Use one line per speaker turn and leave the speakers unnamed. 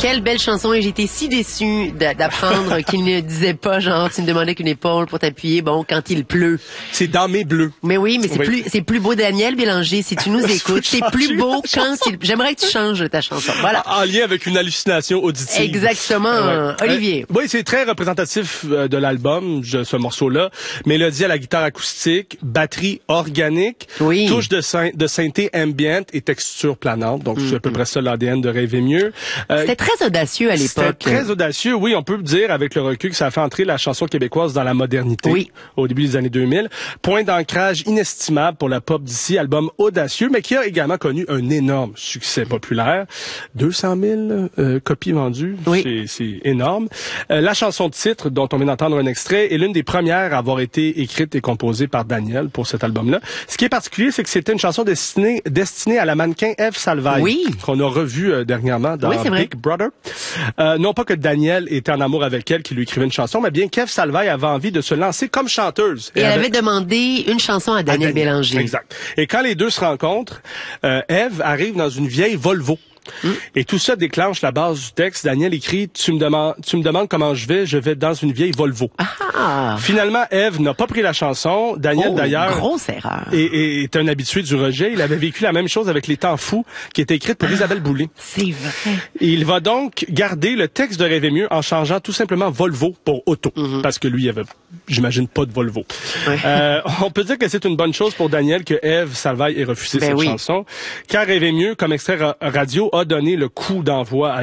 Quelle belle chanson, et j'étais si déçue d'apprendre qu'il ne disait pas, genre, tu me demandais qu'une épaule pour t'appuyer, bon, quand il pleut.
C'est dans mes bleus.
Mais oui, mais c'est plus beau, Daniel Bélanger, si tu nous écoutes. C'est plus beau quand j'aimerais que tu changes ta chanson. Voilà.
En lien avec une hallucination auditive.
Exactement, Olivier.
Oui, c'est très représentatif de l'album, ce morceau-là. Mélodie à la guitare acoustique, batterie organique, touche de synthé ambient et texture planante. Donc, c'est à peu près ça l'ADN de Rêver mieux.
C'était très audacieux à l'époque.
C'était très audacieux, oui. On peut dire, avec le recul, que ça a fait entrer la chanson québécoise dans la modernité au début des années 2000. Point d'ancrage inestimable pour la pop d'ici, album audacieux, mais qui a également connu un énorme succès populaire. 200 000 copies vendues, c'est énorme. La chanson de titre, dont on vient d'entendre un extrait, est l'une des premières à avoir été écrite et composée par Daniel pour cet album-là. Ce qui est particulier, c'est que c'était une chanson destinée à la mannequin Ève Salvaille, qu'on a revue dernièrement dans Big Brother. Non pas que Daniel était en amour avec elle, qui lui écrivait une chanson, mais bien qu'Ève Salvaille avait envie de se lancer comme chanteuse.
Et elle avait demandé une chanson à Daniel Bélanger.
Exact. Et quand les deux se rencontrent, Ève arrive dans une vieille Volvo. Et tout ça déclenche la base du texte. Daniel écrit, tu me demandes comment je vais dans une vieille Volvo. Finalement, Ève n'a pas pris la chanson. Daniel, d'ailleurs,
grosse erreur.
est un habitué du rejet. Il avait vécu la même chose avec Les Temps fous, qui était écrite pour Isabelle Boulay.
C'est vrai.
Il va donc garder le texte de Rêver mieux en changeant tout simplement Volvo pour auto. Parce que lui, il avait, j'imagine, pas de Volvo. On peut dire que c'est une bonne chose pour Daniel que Ève Salvaille ait refusé cette chanson. Car Rêver mieux, comme extrait radio, a donné le coup d'envoi à